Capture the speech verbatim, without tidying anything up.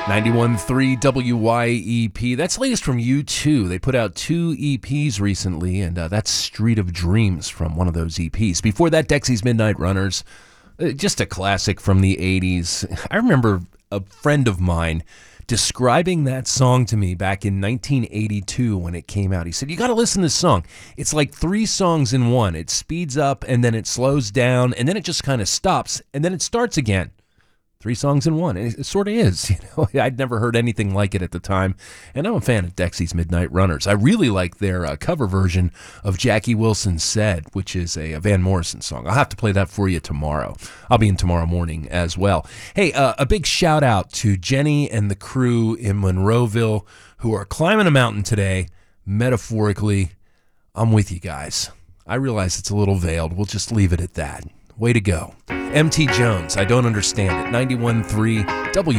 ninety-one point three W Y E P. That's latest from U two. They put out two E Ps recently, and uh, that's Street of Dreams from one of those E Ps. Before that, Dexy's Midnight Runners. Uh, just a classic from the eighties. I remember a friend of mine describing that song to me back in nineteen eighty-two when it came out. He said, you got to listen to this song. It's like three songs in one. It speeds up, and then it slows down, and then it just kind of stops, and then it starts again. Three songs in one. And it sort of is. You know, I'd never heard anything like it at the time, and I'm a fan of Dexy's Midnight Runners. I really like their uh, cover version of Jackie Wilson Said, which is a, a Van Morrison song. I'll have to play that for you tomorrow. I'll be in tomorrow morning as well. Hey, uh, a big shout out to Jenny and the crew in Monroeville who are climbing a mountain today, metaphorically. I'm with you guys. I realize it's a little veiled. We'll just leave it at that. Way to go. M T Jones, I Don't Understand It, ninety-one point three W